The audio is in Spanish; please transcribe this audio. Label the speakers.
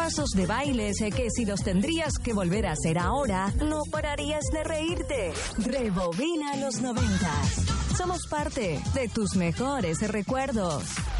Speaker 1: Pasos de bailes que si los tendrías que volver a hacer ahora, no pararías de reírte. Rebobina los 90. Somos parte de tus mejores recuerdos.